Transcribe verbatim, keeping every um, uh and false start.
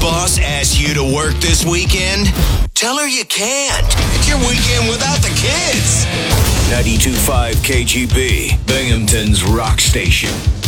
boss asks you to work this weekend, tell her you can't. It's your weekend without the kids. ninety-two point five K G B, Binghamton's rock station.